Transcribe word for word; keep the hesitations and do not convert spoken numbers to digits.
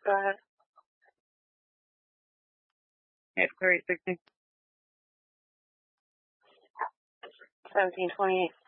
Go ahead. Eight thirty sixty. Seventeen twenty eight.